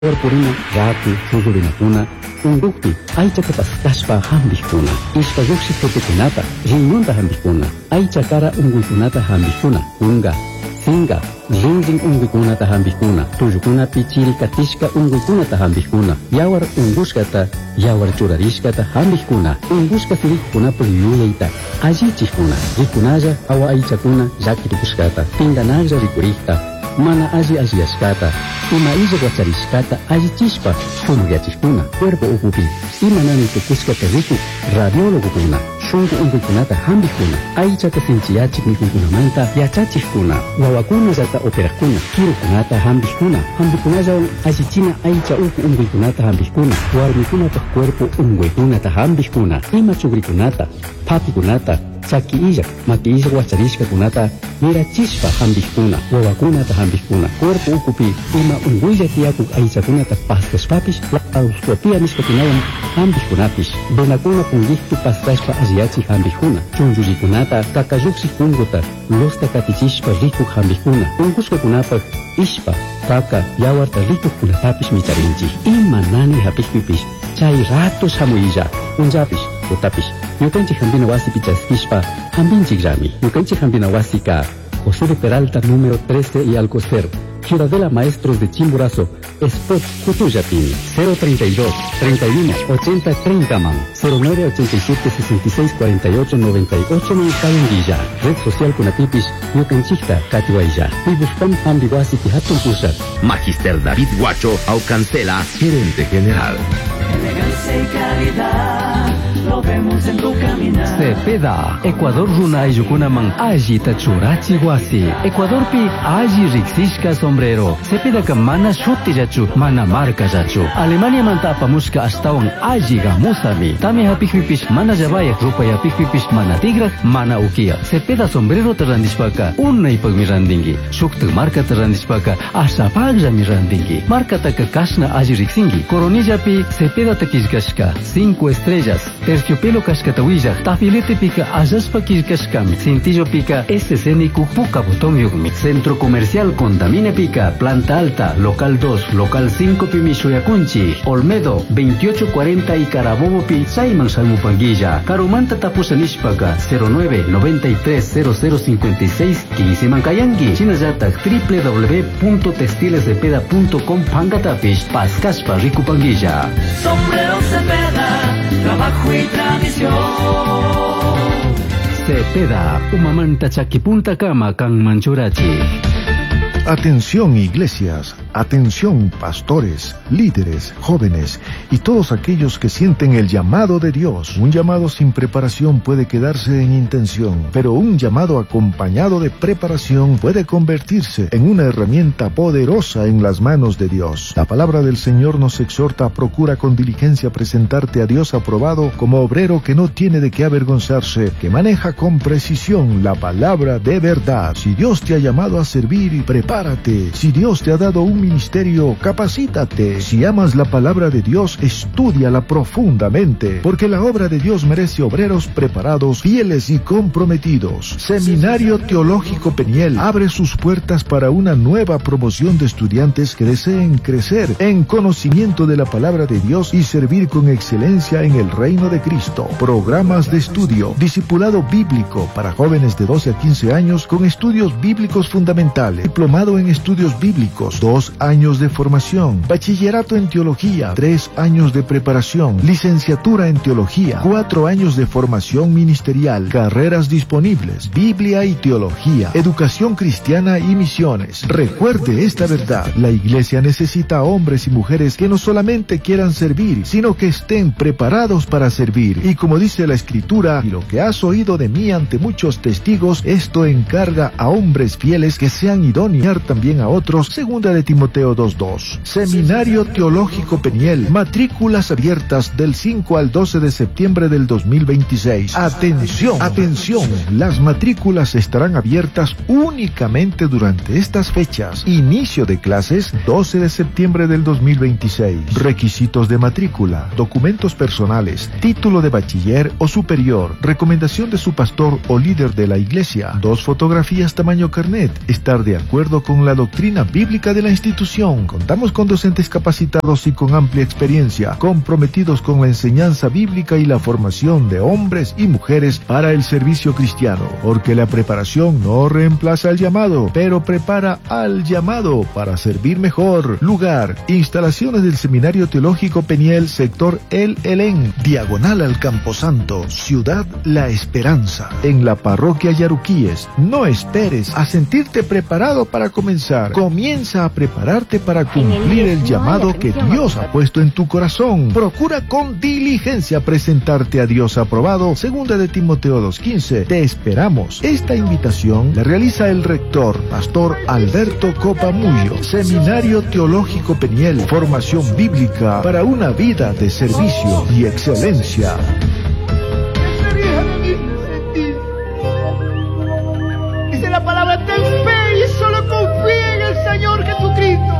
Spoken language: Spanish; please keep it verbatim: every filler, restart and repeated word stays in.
Purina, ratu, sugurinakuna, unduqpi, aychata pastaspa hambikuna, ishpa lluqsi tepekunata, riñunta hambikuna, aycha kara unguykunata hambikuna, unga, singa, rinrin unguykunata hambikuna, tullukuna pichiri katishka unguykunata hambikuna, yawar ungushkata, yawar churarishkata hambikuna, ungushka firikkunapa yuyayta, allichikuna, rikunalla awa aychakuna llakirikushkata, pinganalla rikurikta, mana alli alliyashkata, ima illa guacharishkata allichishpa shumuyachikuna, cuerpo upupi, ima nani tukushkata riku, radiologokuna, shunku unguykunata hambikuna, aychata sinchiyachik mikunkunamanta yachachikuna, wawakuna llata operakuna, kirukunata hambikuna, hambikunalla allichina aycha uku unguykunata hambikuna, warmikunata cuerpo unguykunata hambikuna, ima chugrikunata, patikunata, chaki illa, maki illa guacharishkakunata mirachishpa hambikuna, wawakunata hambikuna, cuerpo ukupi ima unguilla tiyakuk aychakunata paskashpapish, auskopia nishkakunawan hambikunapish, venakuna pungiktu paskashpa alliyachi hambikuna, chunchullikunata kakayuksik punguta, losta katichishpa rikuk hambikuna, ungushkakunapak ishpa, kaka, yawarta rikukkunatapish micharinchi, ima nani hapikpipish, chay ratos hamuyilla, unjapish, utapish, yukanchik hambina wasi pichaskishpa, hambinchik rami, yukanchik hambina wasi ka, José de Peralta número trece y Alcocer, Ciudadela Maestros de Chimborazo, Spot Cutuyapini, cero treinta y dos, treinta y uno, ochenta, treinta man, cero nueve ochenta y siete, sesenta y seis, cuarenta y ocho, noventa y ocho Calendilla, Red Social Kunatipish, Yucanchikta, Katiwailla, Pibuspan Ambiguasi Pihatun Pusat. Magister David Guacho Aucancela, gerente general. Elegancia y calidad, lo vemos en tu caminar. Cepeda, Ecuador runa ayukunaman aji tachurachi guasi. Ecuador pi aji riksishka sombrero. Cepeda ka mana shuti jachu, mana marca jachu. Alemania manta apamushka astawan aji gamusami. Tami hapikpipish mana jabayak rupa yapikpipish mana tigrak, mana ukia. Cepeda sombrero terrandishpaka, unna ipag mirandingi. Shukta marca terrandishpaka, asapag mirandingi. Marca taka kashna aji riksingi. Coronilla pi Cepeda takishkashka, cinco estrellas. Terciopelo kashkatawilla, tafilete pica ayaspa kishkashkami. Cintillo pica S C N Puka botón yugmi. Centro Comercial Condamine pica, planta alta, local dos, local cinco Pimishoyakunchi, Olmedo, veintiocho cuarenta y Carabobo pi, Saiman Salmupanguilla, Carumanta Tapusanishpaga, cero nueve, noventa y tres, cero cero cincuenta y seis, quince Mankayangi, Chinayatak, w w w punto textiles de peda punto com Pangatapish, Pascaspa Ricupanguilla. Sombrero Cepeda, trabajo y tradición. Cepeda, umamanta chakipunta kama kang manchurachi. Atención iglesias, atención pastores, líderes, jóvenes y todos aquellos que sienten el llamado de Dios. Un llamado sin preparación puede quedarse en intención, pero un llamado acompañado de preparación puede convertirse en una herramienta poderosa en las manos de Dios. La palabra del Señor nos exhorta: procura con diligencia presentarte a Dios aprobado como obrero que no tiene de qué avergonzarse, que maneja con precisión la palabra de verdad. Si Dios te ha llamado a servir, y prepárate. Si Dios te ha dado un ministerio, capacítate. Si amas la palabra de Dios, estúdiala profundamente, porque la obra de Dios merece obreros preparados, fieles y comprometidos. Seminario Teológico Peniel abre sus puertas para una nueva promoción de estudiantes que deseen crecer en conocimiento de la palabra de Dios y servir con excelencia en el reino de Cristo. Programas de estudio: discipulado bíblico para jóvenes de doce a quince años con estudios bíblicos fundamentales, diplomado en estudios bíblicos, dos años de formación, bachillerato en teología, tres años de preparación, licenciatura en teología, cuatro años de formación ministerial, carreras disponibles, Biblia y teología, educación cristiana y misiones. Recuerde esta verdad: la iglesia necesita hombres y mujeres que no solamente quieran servir, sino que estén preparados para servir. Y como dice la Escritura: y lo que has oído de mí ante muchos testigos, esto encarga a hombres fieles que sean idóneos también a otros. Segunda de Timoteo dos dos. Seminario Teológico Peniel, matrículas abiertas del cinco al doce de septiembre del dos mil veintiséis. Atención, atención, las matrículas estarán abiertas únicamente durante estas fechas. Inicio de clases doce de septiembre del dos mil veintiséis. Requisitos de matrícula: documentos personales, título de bachiller o superior, recomendación de su pastor o líder de la iglesia, dos fotografías tamaño carnet, estar de acuerdo con la doctrina bíblica de la institución. institución. Contamos con docentes capacitados y con amplia experiencia, comprometidos con la enseñanza bíblica y la formación de hombres y mujeres para el servicio cristiano, porque la preparación no reemplaza al llamado, pero prepara al llamado para servir mejor. Lugar: instalaciones del Seminario Teológico Peniel, sector El Elén, diagonal al Camposanto, Ciudad La Esperanza, en la parroquia Yaruquíes. No esperes a sentirte preparado para comenzar. Comienza a prepararte para cumplir el llamado que Dios ha puesto en tu corazón. Procura con diligencia presentarte a Dios aprobado. Segunda de Timoteo dos quince. Te esperamos. Esta invitación la realiza el rector, Pastor Alberto Copamullo. Seminario Teológico Peniel, formación bíblica para una vida de servicio y excelencia.